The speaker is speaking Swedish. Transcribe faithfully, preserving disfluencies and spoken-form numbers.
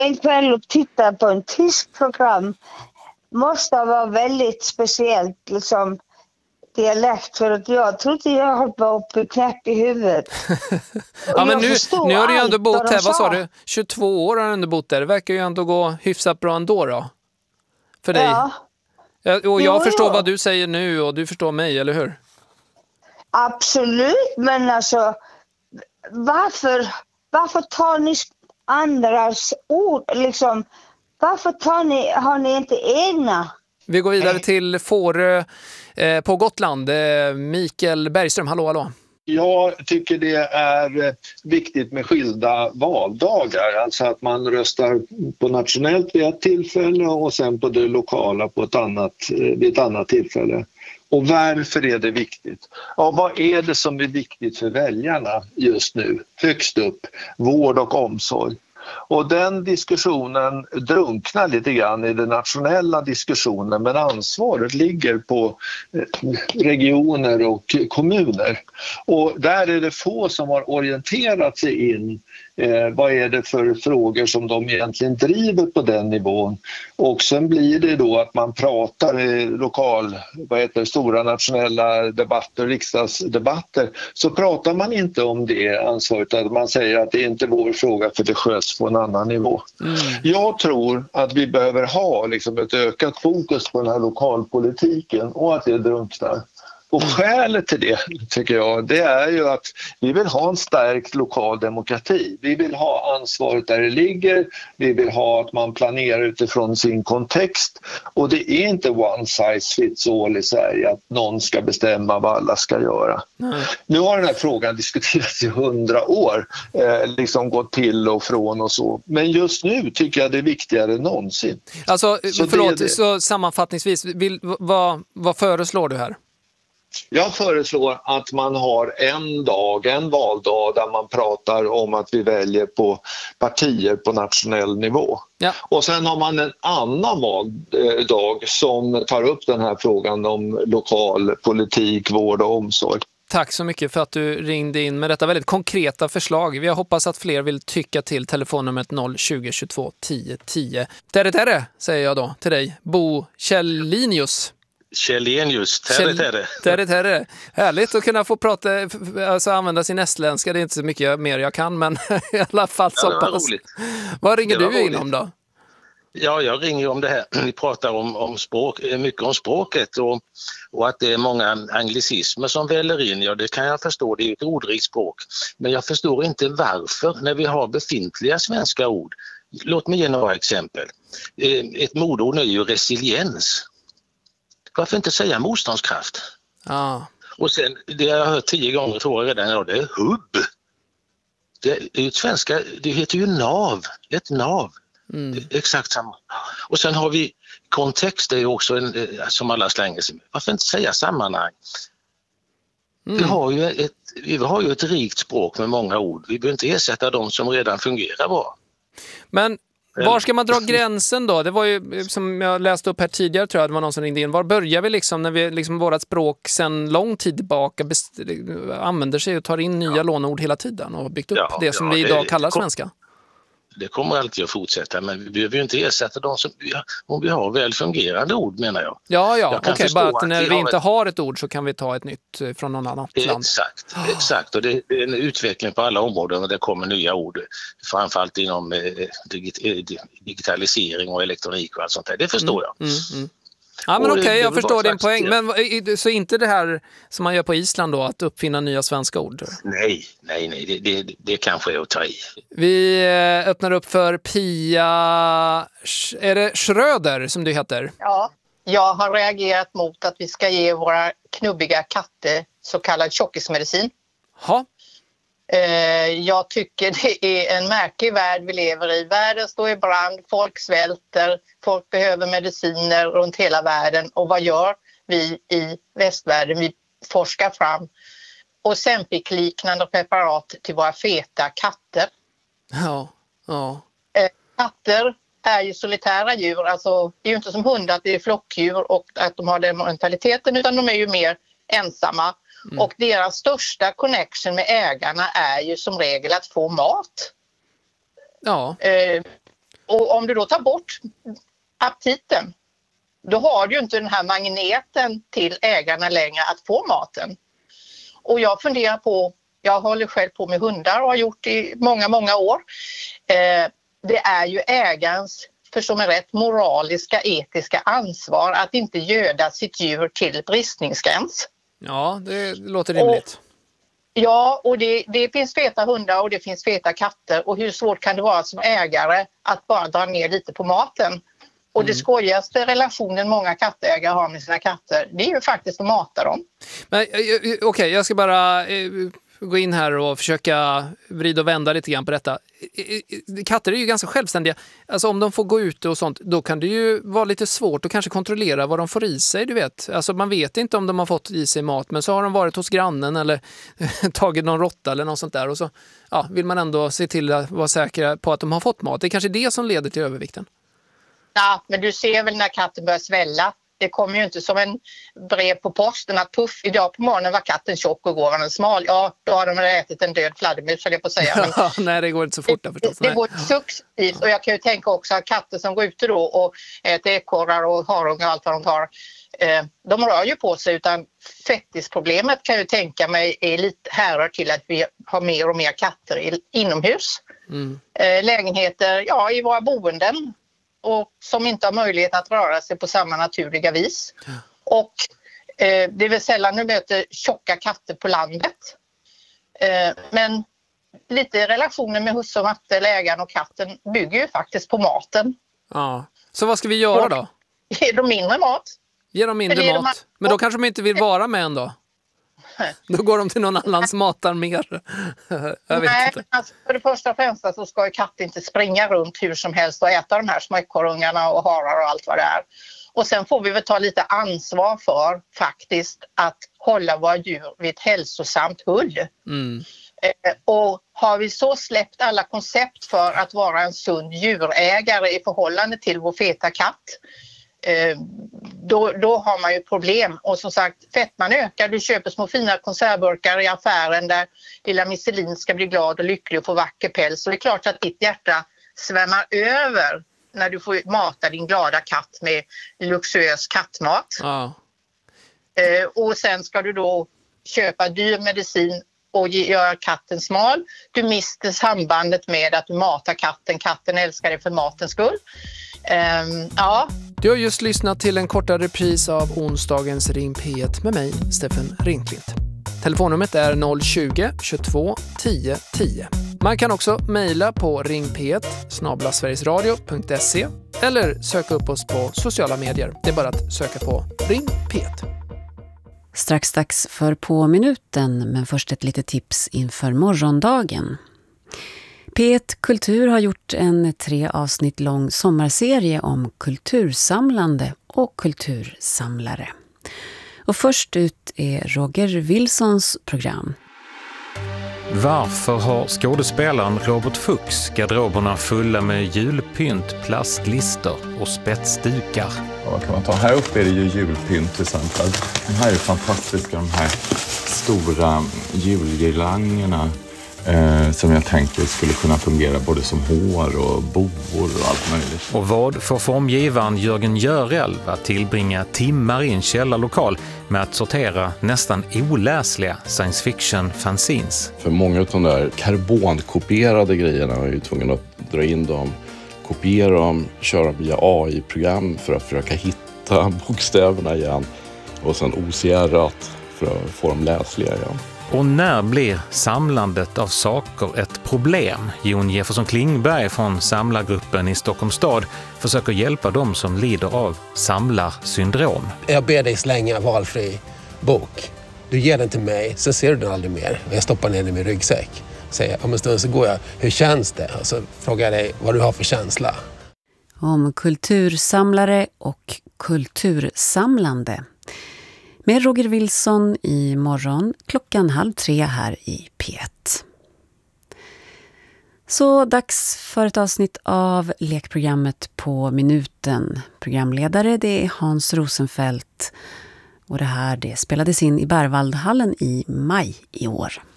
en kväll och titta på en tysk program måste vara väldigt speciellt liksom dialekt, för att jag trodde jag höll på att bli knäpp i huvudet. Ja, men nu, nu har du ju ändå bott vad här, vad sa sa. du? tjugotvå år har du ändå bott där. Det verkar ju ändå gå hyfsat bra ändå då. För dig. Ja. Ja, och jag Jo, förstår jo. vad du säger nu och du förstår mig, eller hur? Absolut, men alltså varför, varför tar ni andras ord liksom? Varför tar ni, har ni inte egna? Vi går vidare till Fårö eh, på Gotland. Eh, Mikael Bergström, hallå, hallå. Jag tycker det är viktigt med skilda valdagar, alltså att man röstar på nationellt vid ett tillfälle och sen på det lokala på ett annat, vid ett annat tillfälle. Och varför är det viktigt? Ja, vad är det som är viktigt för väljarna just nu? Högst upp, vård och omsorg. Och den diskussionen drunknar lite grann i den nationella diskussionen, men ansvaret ligger på regioner och kommuner. Och där är det få som har orienterat sig in. Eh, vad är det för frågor som de egentligen driver på den nivån? Och sen blir det då att man pratar i lokal, vad heter det, stora nationella debatter, riksdagsdebatter, så pratar man inte om det ansvaret, att man säger att det är inte vår fråga för det sköts på en annan nivå. Mm. Jag tror att vi behöver ha liksom ett ökat fokus på den här lokalpolitiken och att det drunknar. Och skälet till det, tycker jag, det är ju att vi vill ha en stärkt lokal demokrati. Vi vill ha ansvaret där det ligger. Vi vill ha att man planerar utifrån sin kontext. Och det är inte one size fits all i Sverige att någon ska bestämma vad alla ska göra. Mm. Nu har den här frågan diskuterats i hundra år, eh, liksom gått till och från och så. Men just nu tycker jag det är viktigare än någonsin. Alltså, så förlåt, det det. så sammanfattningsvis, vill, vad, vad föreslår du här? Jag föreslår att man har en dag, en valdag där man pratar om att vi väljer på partier på nationell nivå. Ja. Och sen har man en annan valdag som tar upp den här frågan om lokal politik, vård och omsorg. Tack så mycket för att du ringde in med detta väldigt konkreta förslag. Vi hoppas att fler vill tycka till telefonnumret noll tjugo tjugotvå tio tio. Terre terre, säger jag då till dig, Bo Källinius. Källenius, terre terre. Terre terre. Härligt att kunna få prata, alltså använda sin estländska. Det är inte så mycket mer jag kan, men i alla fall så ja, pass. Vad ringer du roligt. in om då? Ja, jag ringer om det här. Vi pratar om, om språk, mycket om språket och, och att det är många anglicismer som väller in. Ja, det kan jag förstå. Det är ett ordrikt språk. Men jag förstår inte varför när vi har befintliga svenska ord. Låt mig ge några exempel. Ett modord är ju resiliens. Varför inte säga motståndskraft? Ah. Och sen, det jag har hört tio gånger tror jag redan idag, det är hubb. Det är ju svenska, det heter ju nav, ett nav. Mm. Exakt samma. Och sen har vi kontext, det är ju också en, som alla slänger sig med. Varför inte säga sammanhang? Mm. Vi, har ju ett, vi har ju ett rikt språk med många ord. Vi behöver inte ersätta de som redan fungerar bra. Men var ska man dra gränsen då? Det var ju, som jag läste upp här tidigare tror jag, det var någon som ringde in. Var börjar vi liksom när vi liksom vårat språk sedan lång tid tillbaka best- använder sig och tar in nya ja. lånord hela tiden och byggt upp ja, det som ja, vi idag det, kallar kom, svenska? Det kommer alltid att fortsätta, men vi behöver ju inte ersätta dem som vi har, om vi har väl fungerande ord, menar jag. Ja, ja, okej, okay, bara att när vi, vi inte ett... har ett ord så kan vi ta ett nytt från någon annan land. Exakt, exakt. Och det är en utveckling på alla områden och det kommer nya ord, framförallt inom eh, digit- digitalisering och elektronik och allt sånt där. Det förstår jag. Mm, mm, mm. Ja, men okej, okay, jag förstår din poäng. Men så inte det här som man gör på Island då, att uppfinna nya svenska ord? Nej, nej, nej. Det, det, det kanske är att ta i. Vi öppnar upp för Pia... Är det Schröder som du heter? Ja, jag har reagerat mot att vi ska ge våra knubbiga katter så kallad tjockismedicin. Ja. Jag tycker det är en märklig värld vi lever i. Världen står i brand, folk svälter, folk behöver mediciner runt hela världen. Och vad gör vi i västvärlden? Vi forskar fram Ozempic-liknande preparat till våra feta katter. Ja, ja. Katter är ju solitära djur, alltså det är ju inte som hundar att det är flockdjur och att de har den mentaliteten, utan de är ju mer ensamma. Mm. Och deras största connection med ägarna är ju som regel att få mat. Ja. Eh, och om du då tar bort aptiten, då har du ju inte den här magneten till ägarna längre att få maten. Och jag funderar på, jag håller själv på med hundar och har gjort i många, många år. Eh, det är ju ägarens, för som är rätt, moraliska, etiska ansvar att inte göda sitt djur till bristningsgräns. Ja, det låter rimligt. Och, ja, och det, det finns feta hundar och det finns feta katter. Och hur svårt kan det vara som ägare att bara dra ner lite på maten? Och det skojigaste relationen många kattägare har med sina katter, det är ju faktiskt att mata dem. Men okej, okay, jag ska bara eh, gå in här och försöka vrida och vända lite grann på detta. Katter är ju ganska självständiga. Alltså om de får gå ute och sånt, då kan det ju vara lite svårt att kanske kontrollera vad de får i sig, du vet. Alltså man vet inte om de har fått i sig mat, men så har de varit hos grannen eller tagit någon råtta eller något sånt där. Och så ja, vill man ändå se till att vara säker på att de har fått mat. Det är kanske det som leder till övervikten. Ja, men du ser väl när katten börjar svälla. Det kommer ju inte som en brev på posten att puff, idag på morgonen var katten tjock och går var den smal. Ja, då har de ätit en död fladdermus, skulle jag på säga. Men nej, det går inte så fort där förstås. Det, det går successivt och jag kan ju tänka också att katter som går ute då och äter ekorrar och harungar och allt vad de tar, eh, de rör ju på sig, utan fettisproblemet kan jag ju tänka mig är lite härrör till att vi har mer och mer katter i, inomhus. Mm. Eh, lägenheter, ja, i våra boenden. Och som inte har möjlighet att röra sig på samma naturliga vis. Ja. Och eh, det är väl sällan du möter tjocka katter på landet. Eh, men lite relationen med husse och matte, ägaren och katten bygger ju faktiskt på maten. Ja. Så vad ska vi göra då? Ge dem mindre mat. Ge dem mindre mat. mat. Men då kanske de inte vill vara med en då? Då går de till någon annans matar mer. Jag vet Nej, inte. Alltså, för det första och främsta så ska ju katter inte springa runt hur som helst och äta de här små ekorrungarna och harar och allt vad det är. Och sen får vi väl ta lite ansvar för faktiskt att hålla våra djur vid ett hälsosamt hull. Mm. Eh, och har vi så släppt alla koncept för att vara en sund djurägare i förhållande till vår feta katt, Eh, då, då har man ju problem. Och som sagt, fettman ökar. Du köper små fina konservburkar i affären där lilla Michelin ska bli glad och lycklig och få vacker päls. Så det är klart att ditt hjärta svämmar över när du får mata din glada katt med luxuös kattmat. Ja. Eh, och sen ska du då köpa dyr medicin och göra katten smal. Du mister sambandet med att du matar katten. Katten älskar dig för matens skull. Um, ja. Du har just lyssnat till en kortare repris av onsdagens Ring P ett med mig, Steffen Ringklint. Telefonnumret är noll tjugo, tjugotvå, tio, tio. Man kan också mejla på ring p ett snabel-a sverigesradio punkt se eller söka upp oss på sociala medier. Det är bara att söka på Ring P ett. Strax dags för På minuten, men först ett litet tips inför morgondagen. P ett Kultur har gjort en tre avsnitt lång sommarserie om kultursamlande och kultursamlare. Och först ut är Roger Wilsons program. Varför har skådespelaren Robert Fuchs garderoberna fulla med julpynt, plastlister och spetsdukar? Ja, vad kan man ta? Här uppe är det ju julpynt till exempel. De här är fantastiska, de här stora julgirlangerna. Eh, som jag tänkte skulle kunna fungera både som hår och boor och allt möjligt. Och vad får formgivaren Jörgen Görel att tillbringa timmar i en källarlokal med att sortera nästan oläsliga science fiction fanzines? För många av de där karbonkopierade grejerna är ju tvungen att dra in dem, kopiera dem, köra via A I-program för att försöka hitta bokstäverna igen och sen O C R-at för att få dem läsliga igen. Och när blir samlandet av saker ett problem? Jon Jefferson Klingberg från samlargruppen i Stockholms stad försöker hjälpa dem som lider av samlarsyndrom. Jag ber dig slänga valfri bok. Du ger den till mig, sen ser du den aldrig mer. Jag stoppar ner den i min ryggsäck. Säger, om en stund så går jag, hur känns det? Och så frågar jag dig vad du har för känsla. Om kultursamlare och kultursamlande. Med Roger Wilson i morgon klockan halv tre här i P ett. Så dags för ett avsnitt av lekprogrammet På minuten. Programledare det är Hans Rosenfeldt och det här det spelades in i Berwaldhallen i maj i år.